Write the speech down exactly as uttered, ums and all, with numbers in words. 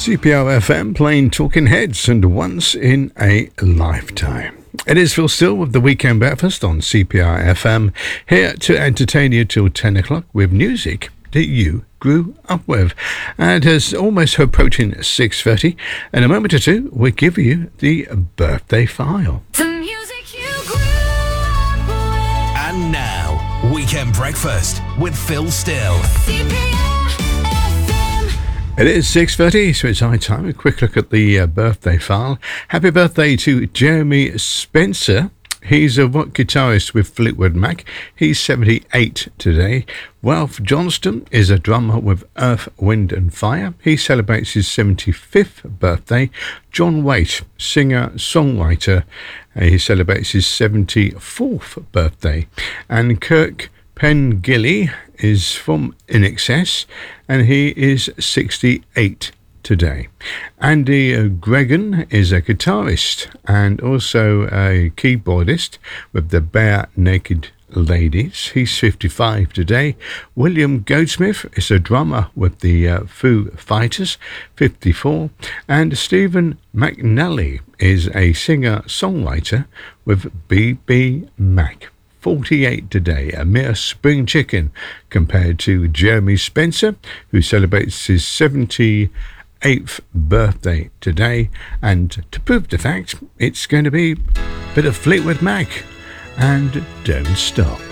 C P R F M playing Talking Heads and Once in a Lifetime. It is Phil Still with the Weekend Breakfast on C P R F M, here to entertain you till ten o'clock with music that you grew up with. And it's almost approaching six thirty. In a moment or two, we'll give you the birthday file. The music you grew up with. And now, Weekend Breakfast with Phil Still. C P R F M. It is six thirty, so it's high time. A quick look at the uh, birthday file. Happy birthday to Jeremy Spencer. He's a rock guitarist with Fleetwood Mac. He's seventy-eight today. Ralph Johnston is a drummer with Earth, Wind and Fire. He celebrates his seventy-fifth birthday. John Waite, singer, songwriter. Uh, he celebrates his seventy-fourth birthday. And Kirk Pengilly is from I N X S, and he is sixty-eight today. Andy Gregan is a guitarist and also a keyboardist with the Bare Naked Ladies. He's fifty-five today. William Goldsmith is a drummer with the uh, Foo Fighters, fifty-four. And Stephen McNally is a singer-songwriter with B B Mac. forty-eight today, a mere spring chicken compared to Jeremy Spencer, who celebrates his seventy-eighth birthday today. And to prove the fact, it's going to be a bit of Fleetwood Mac and Don't Stop.